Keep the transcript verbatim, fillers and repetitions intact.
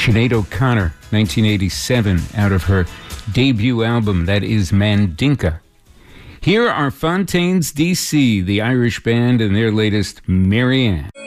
Sinead O'Connor, nineteen eighty-seven, out of her debut album, that is Mandinka. Here are Fontaines D C, the Irish band, and their latest, Marianne.